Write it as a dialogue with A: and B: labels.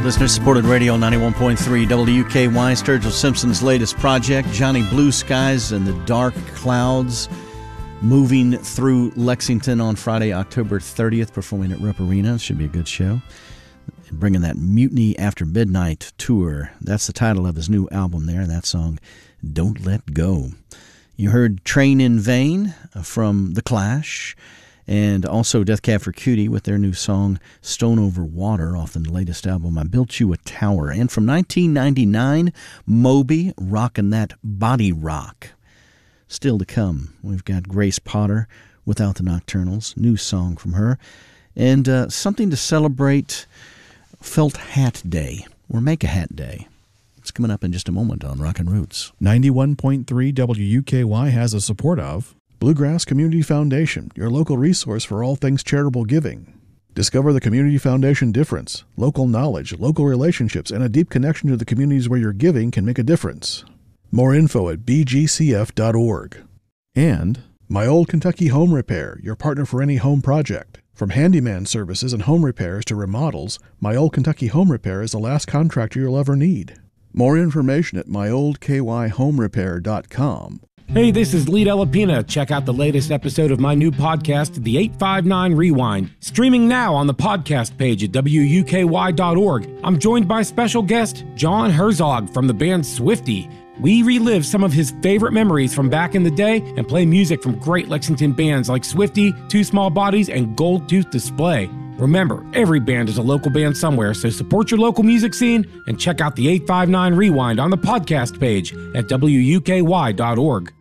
A: Listener-supported radio, 91.3 WKY, Sturgill Simpson's latest project, Johnny Blue Skies and the Dark Clouds, moving through Lexington on Friday, October 30th, performing at Rupp Arena. Should be a good show. Bringing that Mutiny After Midnight tour. That's the title of his new album there, and that song, Don't Let Go. You heard Train in Vain from The Clash, and also Death Cab for Cutie with their new song, Stone Over Water, off the latest album, I Built You a Tower. And from 1999, Moby, rocking that body rock. Still to come, we've got Grace Potter, Without the Nocturnals, new song from her. And something to celebrate Felt Hat Day, or Make a Hat Day. It's coming up in just a moment on Rockin' Roots.
B: 91.3 WUKY has the support of Bluegrass Community Foundation, your local resource for all things charitable giving. Discover the Community Foundation difference. Local knowledge, local relationships, and a deep connection to the communities where your giving can make a difference. More info at bgcf.org. And My Old Kentucky Home Repair, your partner for any home project. From handyman services and home repairs to remodels, My Old Kentucky Home Repair is the last contractor you'll ever need. More information at myoldkyhomerepair.com.
C: Hey, this is Lee Delapina. Check out the latest episode of my new podcast, The 859 Rewind, streaming now on the podcast page at wuky.org. I'm joined by special guest John Herzog from the band Swiftie. We relive some of his favorite memories from back in the day and play music from great Lexington bands like Swiftie, Two Small Bodies, and Gold Tooth Display. Remember, every band is a local band somewhere, so support your local music scene and check out the 859 Rewind on the podcast page at wuky.org.